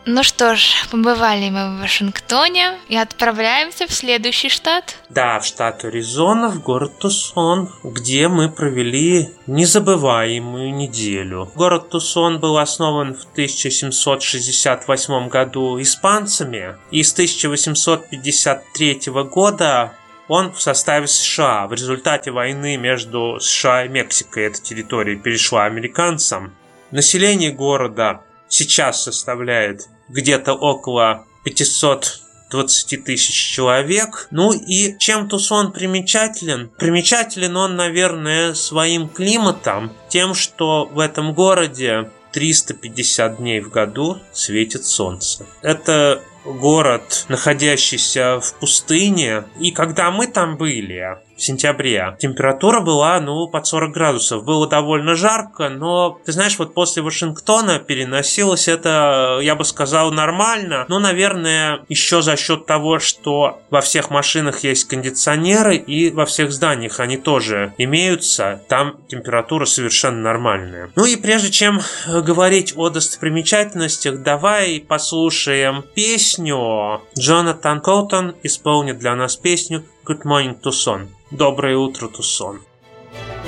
Ну что ж, побывали мы в Вашингтоне и отправляемся в следующий штат. Да, в штат Аризона, в город Тусон, где мы провели незабываемую неделю. Город Тусон был основан в 1768 году испанцами, и с 1853 года он в составе США. В результате войны между США и Мексикой эта территория перешла американцам. Население города сейчас составляет где-то около 520 тысяч человек. Ну и чем Тусон примечателен? Примечателен он, наверное, своим климатом, тем, что в этом городе 350 дней в году светит солнце. Это город, находящийся в пустыне. И когда мы там были в сентябре, температура была, под 40 градусов. Было довольно жарко, но, ты знаешь, вот после Вашингтона переносилось это, я бы сказал, нормально. Наверное, еще за счет того, что во всех машинах есть кондиционеры, и во всех зданиях они тоже имеются. Там температура совершенно нормальная. И прежде чем говорить о достопримечательностях, давай послушаем песню. Джонатан Коутон исполнит для нас песню «Good Morning, Tucson». Доброе утро, Тусон.